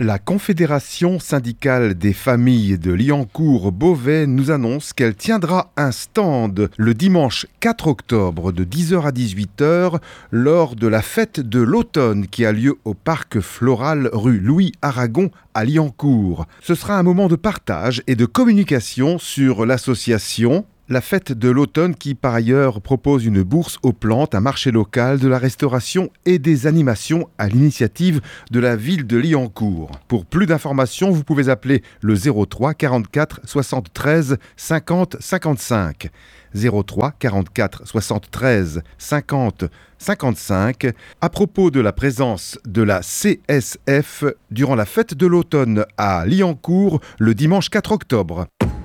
La Confédération syndicale des familles de Liancourt-Beauvais nous annonce qu'elle tiendra un stand le dimanche 4 octobre de 10h à 18h lors de la fête de l'automne qui a lieu au parc floral rue Louis-Aragon à Liancourt. Ce sera un moment de partage et de communication sur l'association La Fête de l'Automne qui, par ailleurs, propose une bourse aux plantes, un marché local, de la restauration et des animations à l'initiative de la ville de Liancourt. Pour plus d'informations, vous pouvez appeler le 03 44 73 50 55. 03 44 73 50 55 à propos de la présence de la CSF durant la Fête de l'Automne à Liancourt le dimanche 4 octobre.